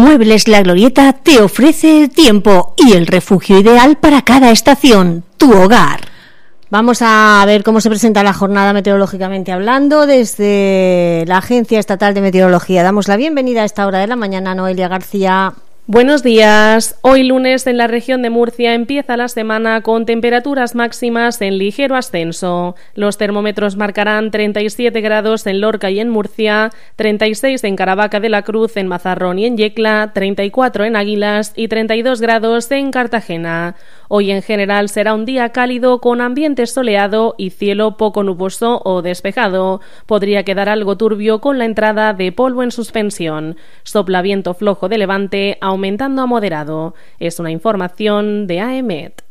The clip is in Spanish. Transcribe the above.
Muebles La Glorieta te ofrece el tiempo y el refugio ideal para cada estación, tu hogar. Vamos a ver cómo se presenta la jornada meteorológicamente hablando desde la Agencia Estatal de Meteorología. Damos la bienvenida a esta hora de la mañana a Noelia García. Buenos días. Hoy lunes en la región de Murcia empieza la semana con temperaturas máximas en ligero ascenso. Los termómetros marcarán 37 grados en Lorca y en Murcia, 36 en Caravaca de la Cruz, en Mazarrón y en Yecla, 34 en Águilas y 32 grados en Cartagena. Hoy en general será un día cálido con ambiente soleado y cielo poco nuboso o despejado. Podría quedar algo turbio con la entrada de polvo en suspensión. Sopla viento flojo de levante aumentando a moderado. Es una información de AEMET.